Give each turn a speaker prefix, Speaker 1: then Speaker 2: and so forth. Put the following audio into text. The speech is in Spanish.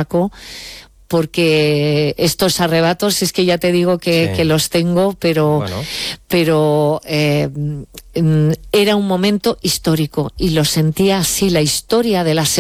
Speaker 1: Paco, porque estos arrebatos, es que ya te digo que los tengo, pero era un momento histórico y lo sentía así, la historia de la